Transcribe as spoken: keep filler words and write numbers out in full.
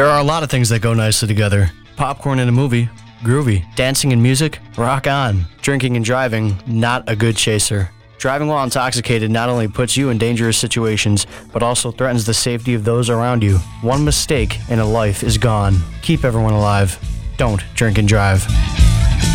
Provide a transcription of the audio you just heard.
There are a lot of things that go nicely together. Popcorn in a movie, groovy. Dancing and music, rock on. Drinking and driving, not a good chaser. Driving while intoxicated not only puts you in dangerous situations, but also threatens the safety of those around you. One mistake and a life is gone. Keep everyone alive. Don't drink and drive.